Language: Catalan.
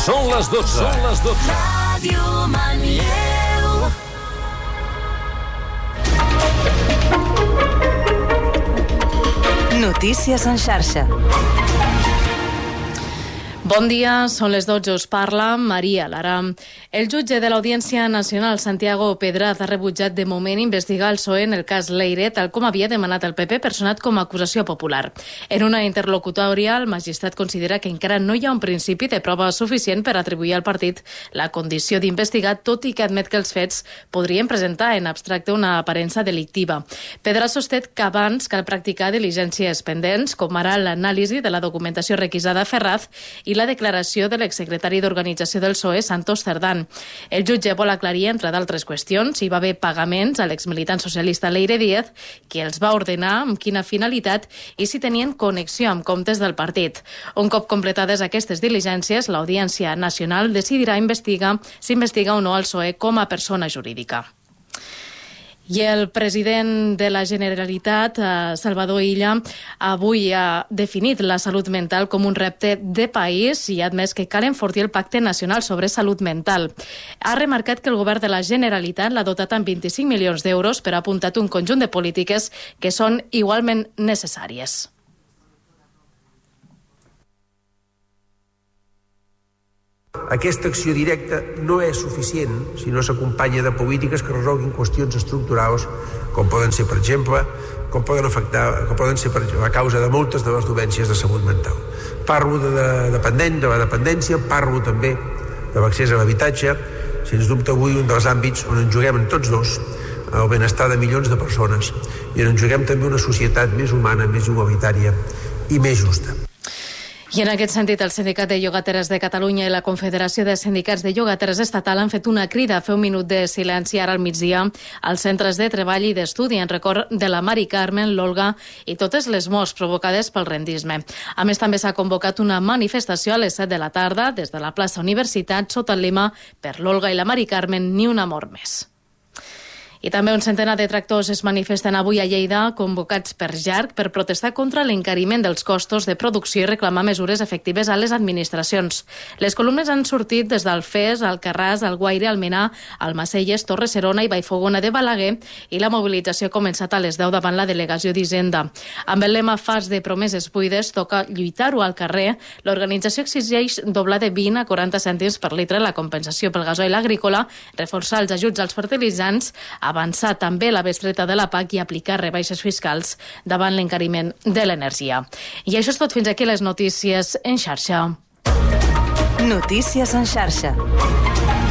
Són les 12. Són les 12. Ràdio Manlleu. Notícies en xarxa. Bon dia, són les 12, us parla Maria Lara. El jutge de l'Audiència Nacional, Santiago Pedraz, ha rebutjat de moment investigar el PSOE en el cas Leire, tal com havia demanat el PP, personat com a acusació popular. En una interlocutòria, el magistrat considera que encara no hi ha un principi de prova suficient per atribuir al partit la condició d'investigar, tot i que admet que els fets podrien presentar en abstracte una aparença delictiva. Pedraz sosté que abans cal practicar diligències pendents, com ara l'anàlisi de la documentació requisada a Ferraz i la declaració de l'exsecretari d'Organització del PSOE, Santos Cerdán. El jutge vol aclarir, entre d'altres qüestions, si hi va haver pagaments a l'exmilitant socialista Leire Díaz, qui els va ordenar, amb quina finalitat i si tenien connexió amb comptes del partit. Un cop completades aquestes diligències, l'Audiència Nacional decidirà si investiga o no el PSOE com a persona jurídica. I el president de la Generalitat, Salvador Illa, avui ha definit la salut mental com un repte de país i ha admès que cal enfortir el Pacte Nacional sobre Salut Mental. Ha remarcat que el govern de la Generalitat l'ha dotat amb 25 milions d'euros per apuntar un conjunt de polítiques que són igualment necessàries. Aquesta acció directa no és suficient si no s'acompanya de polítiques que resolguin qüestions estructurals, com poden ser, per exemple, com poden ser a causa de moltes de les dolències de salut mental. Parlo de la dependència, parlo també de l'accés a l'habitatge, sens dubte avui un dels àmbits on ens juguem tots dos el benestar de milions de persones i on ens juguem també una societat més humana, més igualitària i més justa. I en aquest sentit, el Sindicat de Llogateres de Catalunya i la Confederació de Sindicats de Llogateres Estatal han fet una crida a fer un minut de silenci ara al migdia als centres de treball i d'estudi en record de la Mari Carmen, l'Olga i totes les morts provocades pel rendisme. A més, també s'ha convocat una manifestació a les 7 de la tarda des de la plaça Universitat sota el lema "Per l'Olga i la Mari Carmen, ni una mort més". I també un centenar de tractors es manifesten avui a Lleida, convocats per JARC, per protestar contra l'encariment dels costos de producció i reclamar mesures efectives a les administracions. Les columnes han sortit des d'Alfés, Alcarràs, Alguaire, Almenar, Almacelles, Torre-serona i Vallfogona de Balaguer i la mobilització ha començat a les 10 davant la delegació d'Hisenda. Amb el lema "Fas de promeses buides, toca lluitar-ho al carrer", l'organització exigeix doblar de 20 a 40 cèntims per litre la compensació pel gasoil agrícola, reforçar els ajuts als fertilitzants, avançar també la bestreta de la PAC i aplicar rebaixes fiscals davant l'encariment de l'energia. I això és tot, fins aquí les notícies en xarxa. Notícies en xarxa.